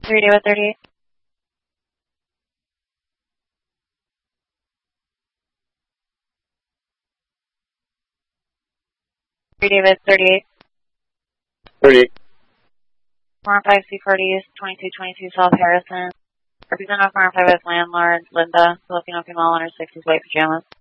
3 David 38. 3 David 38. 38. Farm 5 C40 East, 2222 South Harrison. Representative Farm 5 as landlord, Linda, Filipino female, under 60s, white pajamas.